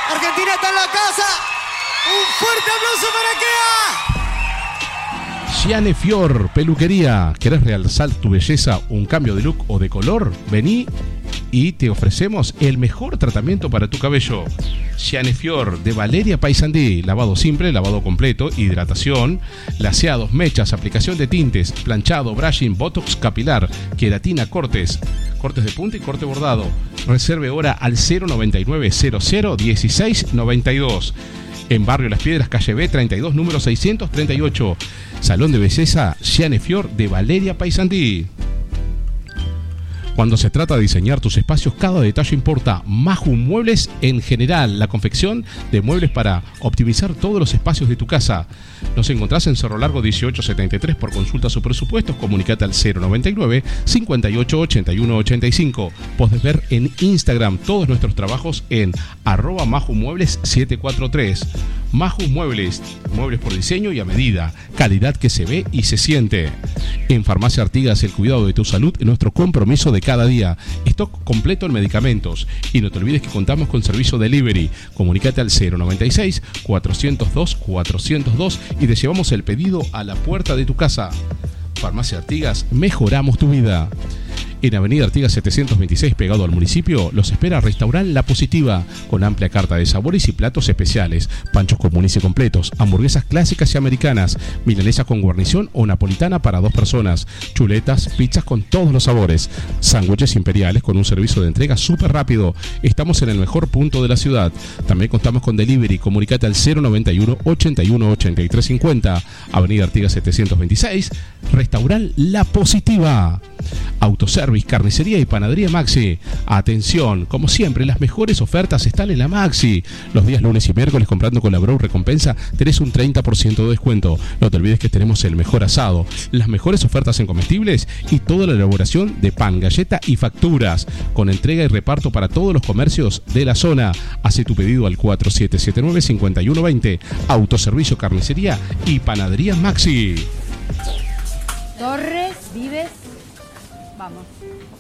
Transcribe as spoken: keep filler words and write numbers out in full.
Argentina está en la casa. Un fuerte aplauso para Kea. Giane Fior, peluquería. ¿Querés realzar tu belleza, un cambio de look o de color? Vení y te ofrecemos el mejor tratamiento para tu cabello. Giane Fior, de Valeria Paysandí. Lavado simple, lavado completo, hidratación, laseados, mechas, aplicación de tintes, planchado, brushing, botox capilar, queratina, cortes, cortes de punta y corte bordado. Reserve ahora al cero noventa y nueve cero cero dieciséis noventa y dos. En Barrio Las Piedras, calle B treinta y dos, número seiscientos treinta y ocho. Salón de belleza Giane Fior de Valeria Paysandí. Cuando se trata de diseñar tus espacios, cada detalle importa. Maju Muebles en general, la confección de muebles para optimizar todos los espacios de tu casa. Nos encontrás en Cerro Largo dieciocho setenta y tres. Por consultas o presupuestos, comunicate al cero noventa y nueve cincuenta y ocho ochenta y uno ochenta y cinco. Podés ver en Instagram todos nuestros trabajos en arroba Maju Muebles siete cuatro tres. Maju Muebles, muebles por diseño y a medida, calidad que se ve y se siente. En Farmacia Artigas, el cuidado de tu salud es nuestro compromiso de cada día. Stock completo en medicamentos. Y no te olvides que contamos con servicio delivery. Comunícate al cero noventa y seis cuatrocientos dos cuatrocientos dos y te llevamos el pedido a la puerta de tu casa. Farmacia Artigas, mejoramos tu vida. En Avenida Artigas setecientos veintiséis, pegado al municipio, los espera Restaurant La Positiva, con amplia carta de sabores y platos especiales, panchos comunes y completos, hamburguesas clásicas y americanas, milanesas con guarnición o napolitana para dos personas, chuletas, pizzas con todos los sabores, sándwiches imperiales con un servicio de entrega súper rápido. Estamos en el mejor punto de la ciudad. También contamos con delivery. Comunicate al cero noventa y uno ochenta y uno ochenta y tres cincuenta. Avenida Artigas setecientos veintiséis, Restaurant La Positiva. Autoservice, carnicería y panadería Maxi. Atención, como siempre, las mejores ofertas están en la Maxi. Los días lunes y miércoles, comprando con la Bro Recompensa, tenés un treinta por ciento de descuento. No te olvides que tenemos el mejor asado, las mejores ofertas en comestibles y toda la elaboración de pan, galleta y facturas, con entrega y reparto para todos los comercios de la zona. Hace tu pedido al cuatro siete siete nueve cinco uno dos cero. Autoservicio, carnicería y panadería Maxi. Torres, Vives, vamos.